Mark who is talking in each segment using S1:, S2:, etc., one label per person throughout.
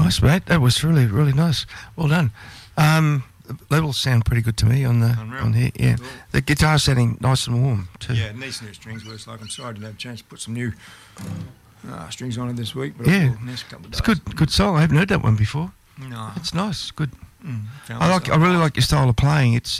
S1: Nice, mate. That was really, really nice. Well done. The levels sound pretty good to me on here. Yeah, cool. The guitar setting nice and warm too.
S2: Yeah, it needs new strings. Works like I'm sorry I didn't have a chance to put some new strings on it this week. But
S1: yeah,
S2: next couple of days.
S1: It's good song. I haven't heard that one before.
S2: No,
S1: it's nice. It's good. I really like your style of playing. It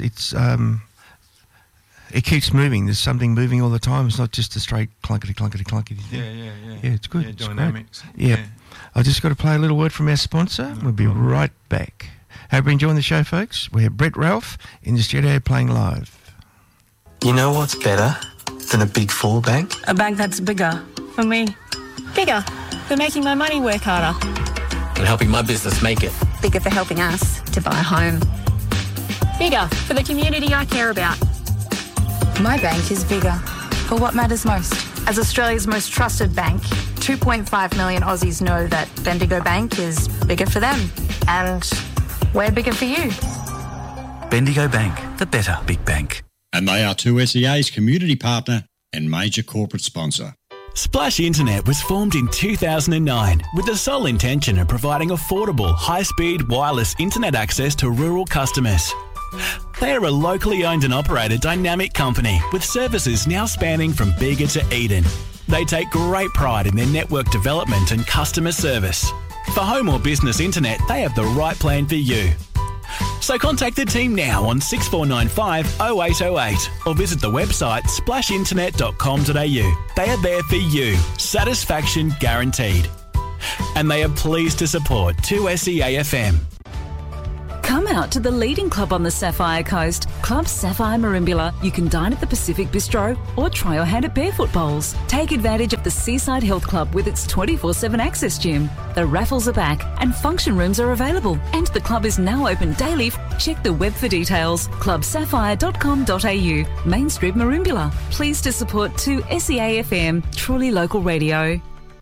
S1: keeps moving. There's something moving all the time. It's not just a straight clunkety thing. Yeah, it's good.
S2: Yeah,
S1: it's
S2: dynamics.
S1: Great. Yeah. I just got to play a little word from our sponsor. We'll be right back. Hope you're enjoying the show, folks. We have Brett Ralph in the studio playing live.
S3: You know what's better than a big full bank?
S4: A bank that's bigger for me. Bigger for making my money work harder.
S5: And helping my business make it.
S6: Bigger for helping us to buy a home.
S4: Bigger for the community I care about.
S6: My bank is bigger for what matters most. As Australia's most trusted bank, 2.5 million Aussies know that Bendigo Bank is bigger for them. And we're bigger for you.
S7: Bendigo Bank, the better big bank.
S8: And they are 2SEA's community partner and major corporate sponsor.
S7: Splash Internet was formed in 2009 with the sole intention of providing affordable, high-speed wireless internet access to rural customers. They are a locally owned and operated dynamic company with services now spanning from Bega to Eden. They take great pride in their network development and customer service. For home or business internet, they have the right plan for you. So contact the team now on 6495 0808 or visit the website splashinternet.com.au. They are there for you. Satisfaction guaranteed. And they are pleased to support 2SEA FM.
S9: Come out to the leading club on the Sapphire Coast, Club Sapphire Merimbula. You can dine at the Pacific Bistro or try your hand at barefoot bowls. Take advantage of the Seaside Health Club with its 24/7 access gym. The raffles are back and function rooms are available. And the club is now open daily. Check the web for details. clubsapphire.com.au, Main Street, Merimbula. Pleased to support 2SEA FM, truly local radio.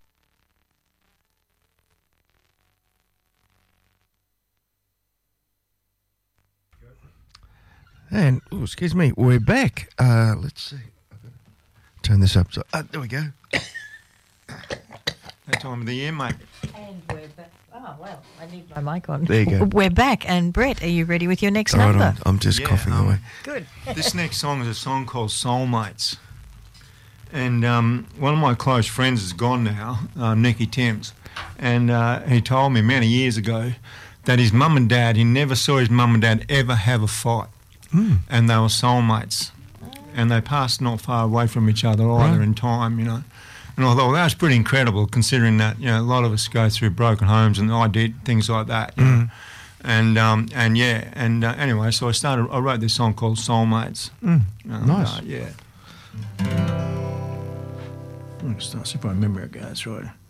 S1: And, excuse me, we're back. Let's see. Turn this up. So, there we go.
S2: That time of the year, mate.
S10: And we're back. Oh, well, I need my mic on.
S1: There you go.
S10: We're back. And, Brett, are you ready with your next
S1: All right,
S10: number?
S1: I'm just coughing away.
S10: Good.
S2: This next song is a song called Soulmates. And one of my close friends is gone now, Nicky Timms. And he told me many years ago that his mum and dad, he never saw his mum and dad ever have a fight. And they were soulmates. And they passed not far away from each other either in time, you know. And I thought, that was pretty incredible considering that, you know, a lot of us go through broken homes and I did things like that, you know. And anyway, so I wrote this song called Soulmates.
S1: Nice.
S2: Yeah. Let's see if I remember how it goes, right.